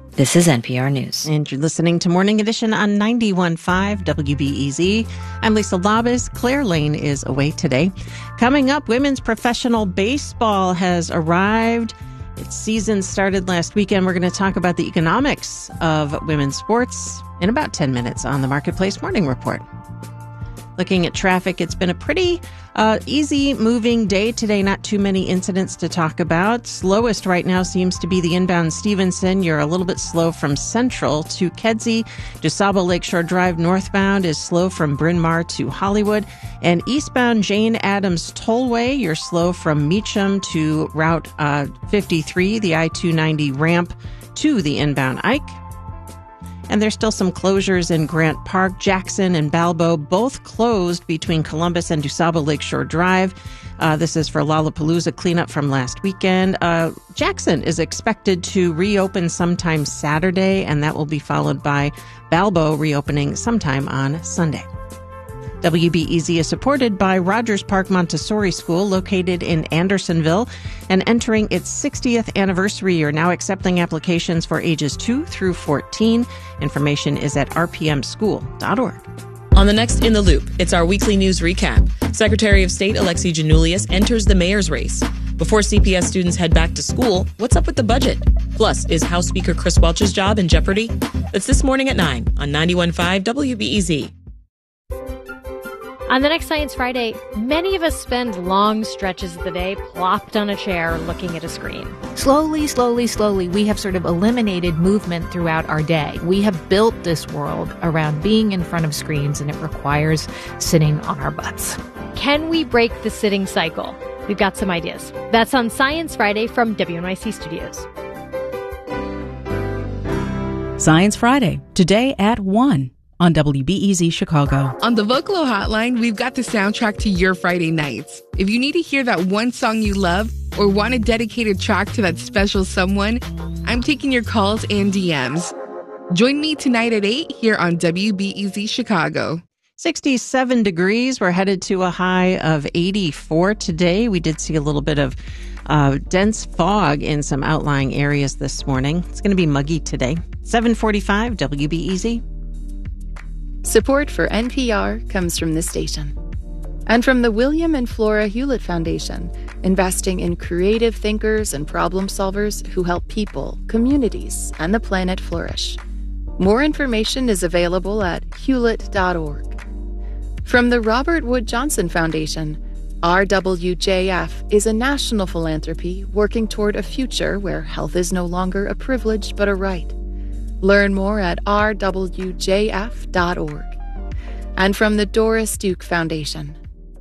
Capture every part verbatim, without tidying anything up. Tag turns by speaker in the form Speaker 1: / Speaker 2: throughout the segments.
Speaker 1: This is N P R News.
Speaker 2: And you're listening to Morning Edition on ninety-one point five W B E Z. I'm Lisa Labus. Claire Lane is away today. Coming up, women's professional baseball has arrived. Its season started last weekend. We're going to talk about the economics of women's sports in about ten minutes on the Marketplace Morning Report. Looking at traffic, it's been a pretty uh, easy moving day today. Not too many incidents to talk about. Slowest right now seems to be the inbound Stevenson. You're a little bit slow from Central to Kedzie. DuSable Lakeshore Drive northbound is slow from Bryn Mawr to Hollywood. And eastbound Jane Addams Tollway, you're slow from Meacham to Route uh, fifty-three, the I two ninety ramp to the inbound Ike. And there's still some closures in Grant Park. Jackson and Balbo both closed between Columbus and DuSable Lakeshore Drive. Uh, this is for Lollapalooza cleanup from last weekend. Uh, Jackson is expected to reopen sometime Saturday, and that will be followed by Balbo reopening sometime on Sunday. W B E Z is supported by Rogers Park Montessori School, located in Andersonville, and entering its sixtieth anniversary year, now accepting applications for ages two through fourteen. Information is at r p m school dot org.
Speaker 3: On the next In the Loop, it's our weekly news recap. Secretary of State Alexi Giannoulias enters the mayor's race. Before C P S students head back to school, what's up with the budget? Plus, is House Speaker Chris Welch's job in jeopardy? That's this morning at nine on ninety-one point five W B E Z.
Speaker 4: On the next Science Friday, many of us spend long stretches of the day plopped on a chair looking at a screen.
Speaker 5: Slowly, slowly, slowly, we have sort of eliminated movement throughout our day. We have built this world around being in front of screens, and it requires sitting on our butts.
Speaker 4: Can we break the sitting cycle? We've got some ideas. That's on Science Friday from W N Y C Studios.
Speaker 6: Science Friday, today at one. On W B E Z Chicago.
Speaker 7: On the Vocalo Hotline, we've got the soundtrack to your Friday nights. If you need to hear that one song you love or want a dedicated track to that special someone, I'm taking your calls and D Ms. Join me tonight at eight here on W B E Z Chicago.
Speaker 2: sixty-seven degrees. We're headed to a high of eighty-four today. We did see a little bit of uh, dense fog in some outlying areas this morning. It's going to be muggy today. seven forty-five W B E Z.
Speaker 8: Support for N P R comes from this station and from the William and Flora Hewlett Foundation, investing in creative thinkers and problem solvers who help people, communities, and the planet flourish. More information is available at hewlett dot org. From the Robert Wood Johnson Foundation, R W J F is a national philanthropy working toward a future where health is no longer a privilege but a right. Learn more at r w j f dot org. And from the Doris Duke Foundation.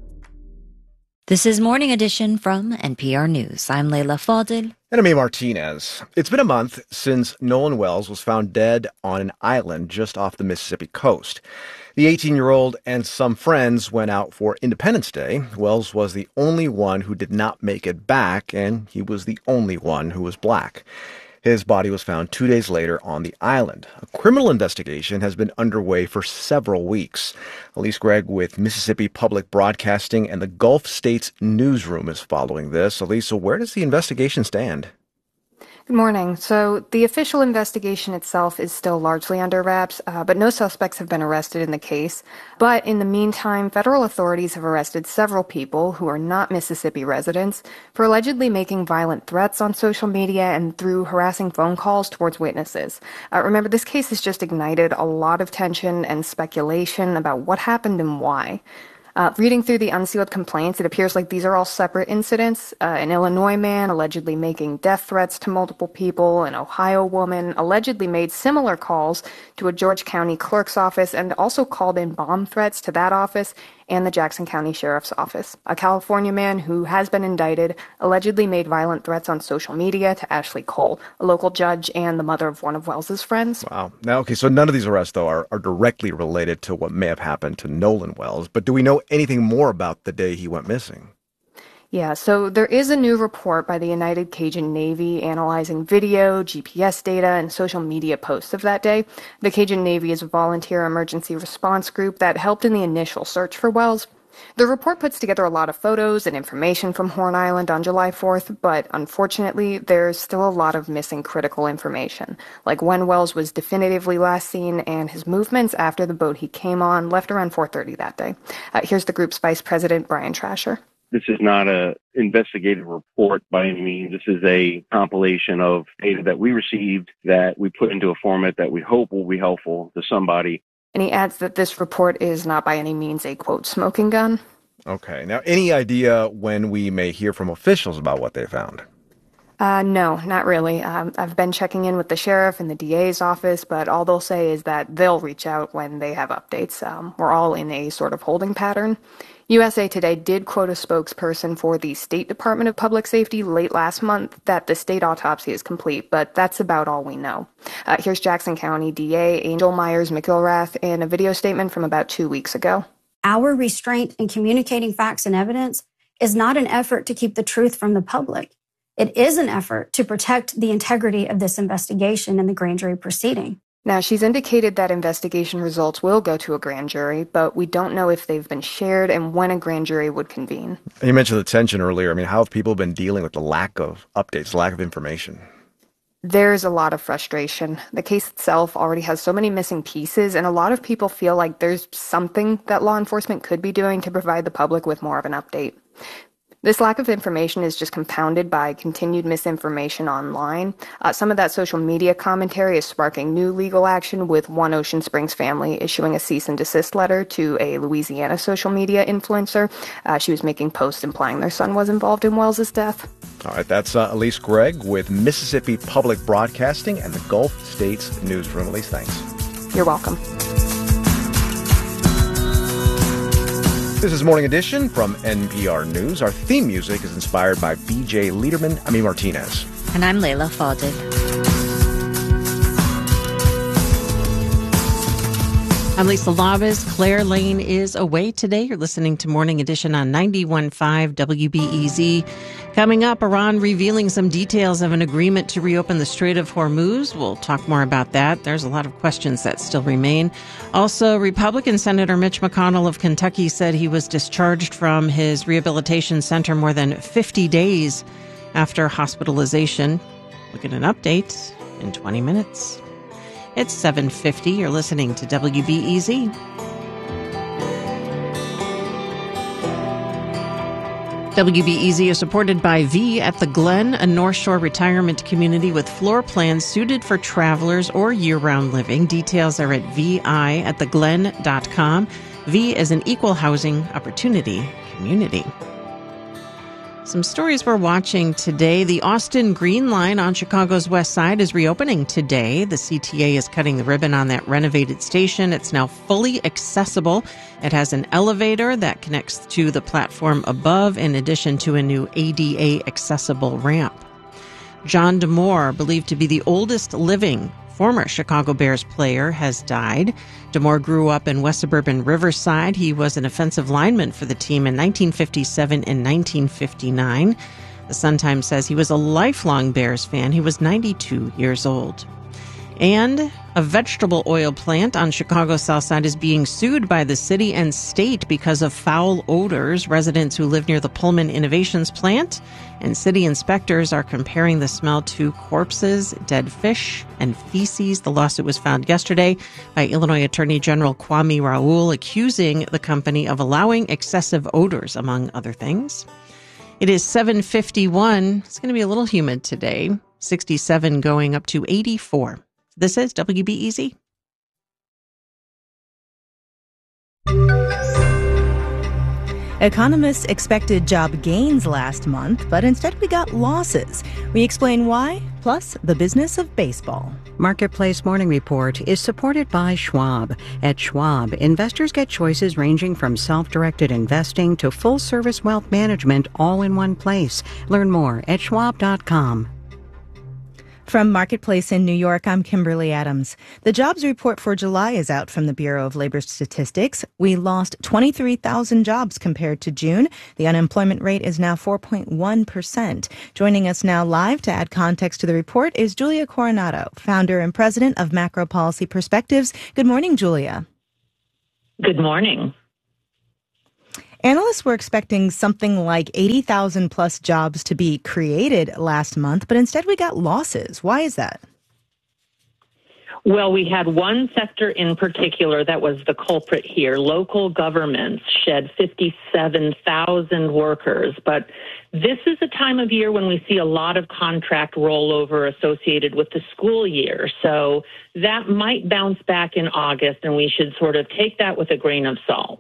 Speaker 1: This is Morning Edition from N P R News. I'm Leila Fadil.
Speaker 9: And I'm A. Martinez. It's been a month since Nolan Wells was found dead on an island just off the Mississippi coast. The eighteen-year-old and some friends went out for Independence Day. Wells was the only one who did not make it back, and he was the only one who was black. His body was found two days later on the island. A criminal investigation has been underway for several weeks. Elise Gregg with Mississippi Public Broadcasting and the Gulf States Newsroom is following this. Elise, so where does the investigation stand?
Speaker 10: Good morning. So the official investigation itself is still largely under wraps, uh, but no suspects have been arrested in the case. But in the meantime, federal authorities have arrested several people who are not Mississippi residents for allegedly making violent threats on social media and through harassing phone calls towards witnesses. Uh, remember, this case has just ignited a lot of tension and speculation about what happened and why. Uh, reading through the unsealed complaints, it appears like these are all separate incidents. Uh, an Illinois man allegedly making death threats to multiple people. An Ohio woman allegedly made similar calls to a George County clerk's office and also called in bomb threats to that office and the Jackson County Sheriff's Office. A California man who has been indicted allegedly made violent threats on social media to Ashley Cole, a local judge and the mother of one of Wells's friends.
Speaker 9: Wow. Now, okay, so none of these arrests, though, are, are directly related to what may have happened to Nolan Wells. But do we know anything more about the day he went missing?
Speaker 10: Yeah, so there is a new report by the United Cajun Navy analyzing video, G P S data, and social media posts of that day. The Cajun Navy is a volunteer emergency response group that helped in the initial search for Wells. The report puts together a lot of photos and information from Horn Island on July fourth, but unfortunately, there's still a lot of missing critical information, like when Wells was definitively last seen and his movements after the boat he came on left around four thirty that day. Uh, here's the group's vice president, Brian Trasher.
Speaker 11: This is not an investigative report by any means. This is a compilation of data that we received that we put into a format that we hope will be helpful to somebody.
Speaker 10: And he adds that this report is not by any means a, quote, smoking gun.
Speaker 9: Okay. Now, any idea when we may hear from officials about what they found?
Speaker 10: Uh, no, not really. Um, I've been checking in with the sheriff and the D A's office, but all they'll say is that they'll reach out when they have updates. Um, we're all in a sort of holding pattern. U S A Today did quote a spokesperson for the State Department of Public Safety late last month that the state autopsy is complete, but that's about all we know. Uh, here's Jackson County D A Angel Myers McIlrath in a video statement from about two weeks ago.
Speaker 12: Our restraint in communicating facts and evidence is not an effort to keep the truth from the public. It is an effort to protect the integrity of this investigation and the grand jury proceeding.
Speaker 10: Now, she's indicated that investigation results will go to a grand jury, but we don't know if they've been shared and when a grand jury would convene.
Speaker 9: You mentioned the tension earlier. I mean, how have people been dealing with the lack of updates, lack of information?
Speaker 10: There's a lot of frustration. The case itself already has so many missing pieces, and a lot of people feel like there's something that law enforcement could be doing to provide the public with more of an update. This lack of information is just compounded by continued misinformation online. Uh, some of that social media commentary is sparking new legal action, with one Ocean Springs family issuing a cease and desist letter to a Louisiana social media influencer. Uh, she was making posts implying their son was involved in Wells's death.
Speaker 9: All right, that's uh, Elise Gregg with Mississippi Public Broadcasting and the Gulf States Newsroom. Elise, thanks.
Speaker 10: You're welcome.
Speaker 9: This is Morning Edition from N P R News. Our theme music is inspired by B J Liederman, Ami Martinez.
Speaker 1: And I'm Layla Fadil.
Speaker 2: I'm Lisa Labas. Claire Lane is away today. You're listening to Morning Edition on ninety-one point five W B E Z. Coming up, Iran revealing some details of an agreement to reopen the Strait of Hormuz. We'll talk more about that. There's a lot of questions that still remain. Also, Republican Senator Mitch McConnell of Kentucky said he was discharged from his rehabilitation center more than fifty days after hospitalization. We'll get an update in twenty minutes. It's seven fifty. You're listening to W B E Z. W B E Z is supported by V at the Glen, a North Shore retirement community with floor plans suited for travelers or year-round living. Details are at V I at the glen dot com. V is an equal housing opportunity community. Some stories we're watching today. The Austin Green Line on Chicago's west side is reopening today. The C T A is cutting the ribbon on that renovated station. It's now fully accessible. It has an elevator that connects to the platform above, in addition to a new A D A accessible ramp. John DeMore, believed to be the oldest living former Chicago Bears player, has died. DeMore grew up in West Suburban Riverside. He was an offensive lineman for the team in nineteen fifty-seven and nineteen fifty-nine. The Sun-Times says he was a lifelong Bears fan. He was ninety-two years old. And a vegetable oil plant on Chicago's south side is being sued by the city and state because of foul odors. Residents who live near the Pullman Innovations plant and city inspectors are comparing the smell to corpses, dead fish, and feces. The lawsuit was filed yesterday by Illinois Attorney General Kwame Raoul, accusing the company of allowing excessive odors, among other things. It is seven fifty-one. It's going to be a little humid today. sixty-seven going up to eighty-four. This is W B E Z.
Speaker 13: Economists expected job gains last month, but instead we got losses. We explain why, plus the business of baseball.
Speaker 14: Marketplace Morning Report is supported by Schwab. At Schwab, investors get choices ranging from self-directed investing to full-service wealth management all in one place. Learn more at schwab dot com.
Speaker 13: From Marketplace in New York, I'm Kimberly Adams. The jobs report for July is out from the Bureau of Labor Statistics. We lost twenty-three thousand jobs compared to June. The unemployment rate is now four point one percent. Joining us now live to add context to the report is Julia Coronado, founder and president of Macro Policy Perspectives. Good morning, Julia.
Speaker 15: Good morning.
Speaker 13: Analysts were expecting something like eighty thousand plus jobs to be created last month, but instead we got losses. Why is that?
Speaker 15: Well, we had one sector in particular that was the culprit here. Local governments shed fifty-seven thousand workers, but this is a time of year when we see a lot of contract rollover associated with the school year. So that might bounce back in August, and we should sort of take that with a grain of salt.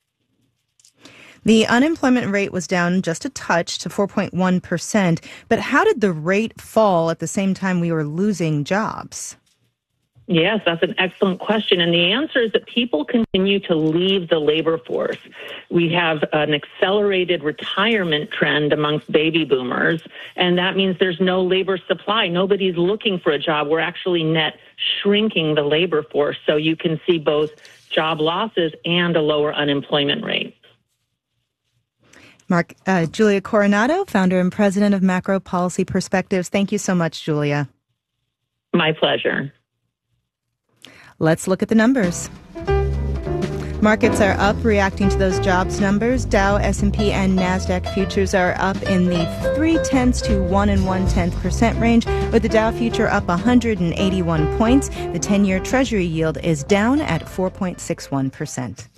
Speaker 13: The unemployment rate was down just a touch to four point one percent, but how did the rate fall at the same time we were losing jobs?
Speaker 15: Yes, that's an excellent question. And the answer is that people continue to leave the labor force. We have an accelerated retirement trend amongst baby boomers, and that means there's no labor supply. Nobody's looking for a job. We're actually net shrinking the labor force. So you can see both job losses and a lower unemployment rate.
Speaker 13: Mark, uh, Julia Coronado, founder and president of Macro Policy Perspectives. Thank you so much, Julia.
Speaker 15: My pleasure.
Speaker 13: Let's look at the numbers. Markets are up, reacting to those jobs numbers. Dow, S and P, and NASDAQ futures are up in the three tenths to one and one tenth percent range, with the Dow future up one hundred eighty-one points. The ten-year Treasury yield is down at four point six one percent.